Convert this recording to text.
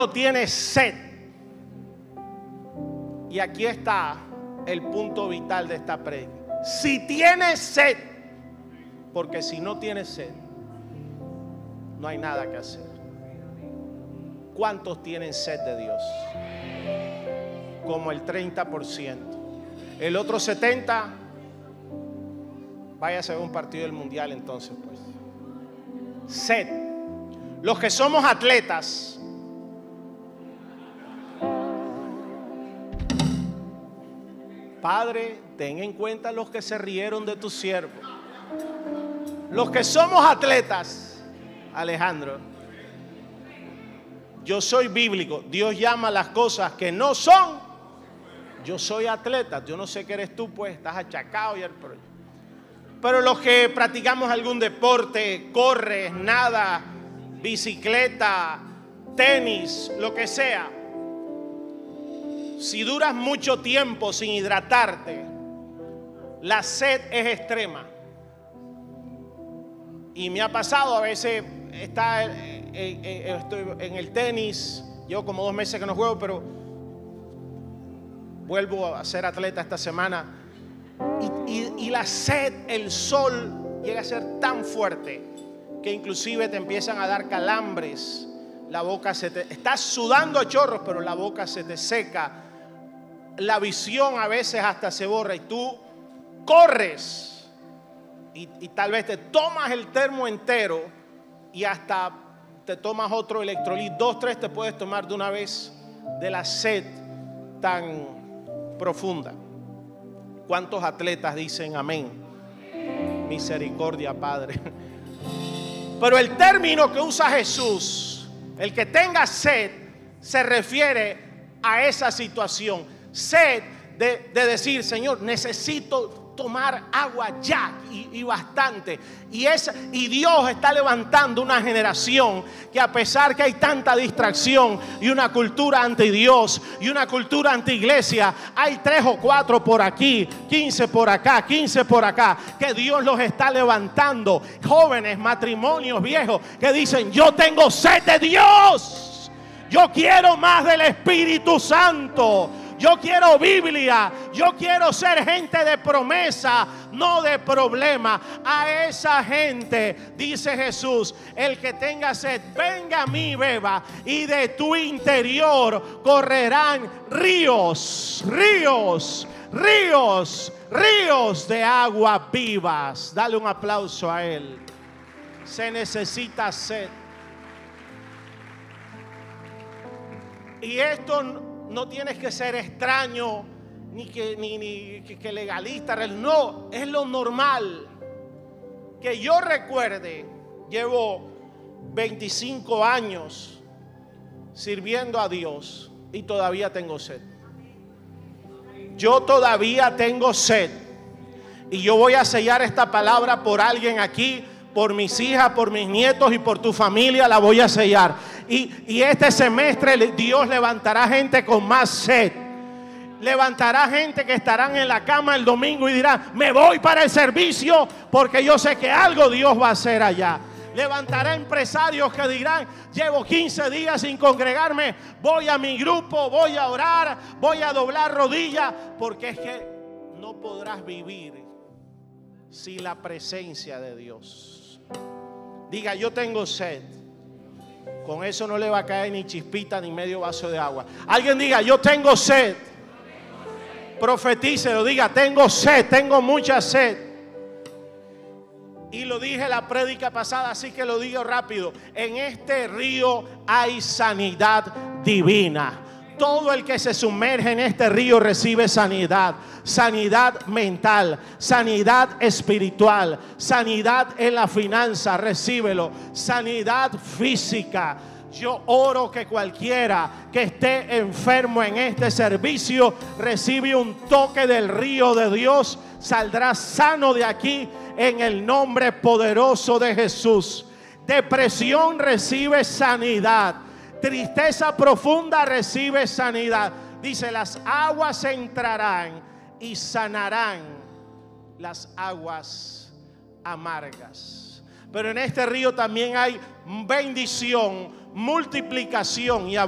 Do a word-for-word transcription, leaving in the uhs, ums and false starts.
tienes sed. Y aquí está el punto vital de esta prédica. Si tienes sed, porque si no tienes sed, no hay nada que hacer. ¿Cuántos tienen sed de Dios? Como el treinta por ciento. El otro setenta por ciento, váyase a ver un partido del mundial entonces, pues. Sed. Los que somos atletas, Padre, ten en cuenta los que se rieron de tu siervo. Los que somos atletas, Alejandro, yo soy bíblico. Dios llama las cosas que no son. Yo soy atleta. Yo no sé qué eres tú, pues estás achacado y el problema. Pero los que practicamos algún deporte, corres, nada, bicicleta, tenis, lo que sea, si duras mucho tiempo sin hidratarte, la sed es extrema. Y me ha pasado, a veces está, eh, eh, estoy en el tenis, llevo como dos meses que no juego, pero vuelvo a ser atleta esta semana. Y, y, y la sed, el sol llega a ser tan fuerte que inclusive te empiezan a dar calambres. La boca se te... Estás sudando a chorros, pero la boca se te seca. La visión a veces hasta se borra y tú corres. Y, y tal vez te tomas el termo entero y hasta te tomas otro electrolit. Dos, tres te puedes tomar de una vez de la sed tan profunda. ¿Cuántos atletas dicen amén? Misericordia, Padre. Pero el término que usa Jesús, el que tenga sed, se refiere a esa situación. Sed de, de decir, Señor, necesito tomar agua ya y, y bastante. Y, esa, y Dios está levantando una generación que, a pesar que hay tanta distracción y una cultura anti Dios y una cultura anti iglesia, hay tres o cuatro por aquí, quince por acá, quince por acá, que Dios los está levantando. Jóvenes, matrimonios, viejos, que dicen, yo tengo sed de Dios. Yo quiero más del Espíritu Santo. Yo quiero Biblia, yo quiero ser gente de promesa, no de problema. A esa gente, dice Jesús, el que tenga sed, venga a mí, beba, y de tu interior correrán ríos, ríos, ríos, ríos de agua vivas. Dale un aplauso a él. Se necesita sed. Y esto no... No tienes que ser extraño ni que, ni, ni que, que legalista. No, es lo normal. Que yo recuerde, llevo veinticinco años sirviendo a Dios y todavía tengo sed. Yo todavía tengo sed. Y yo voy a sellar esta palabra por alguien aquí, por mis hijas, por mis nietos y por tu familia, la voy a sellar. Y, y este semestre Dios levantará gente con más sed. Levantará gente que estarán en la cama el domingo y dirán, me voy para el servicio porque yo sé que algo Dios va a hacer allá. Levantará empresarios que dirán, llevo quince días sin congregarme, voy a mi grupo, voy a orar, voy a doblar rodillas, porque es que no podrás vivir sin la presencia de Dios. Diga, yo tengo sed. Con eso no le va a caer ni chispita ni medio vaso de agua. Alguien diga, yo tengo sed. Profetícelo, diga, tengo sed, tengo mucha sed. Y lo dije la prédica pasada, así que lo digo rápido. En este río hay sanidad divina. Todo el que se sumerge en este río recibe sanidad. Sanidad mental, sanidad espiritual, sanidad en la finanza, recíbelo. Sanidad física. Yo oro que cualquiera que esté enfermo en este servicio recibe un toque del río de Dios. Saldrá sano de aquí en el nombre poderoso de Jesús. Depresión recibe sanidad. Tristeza profunda recibe sanidad. Dice, las aguas entrarán y sanarán las aguas amargas. Pero en este río también hay bendición, multiplicación y abundancia.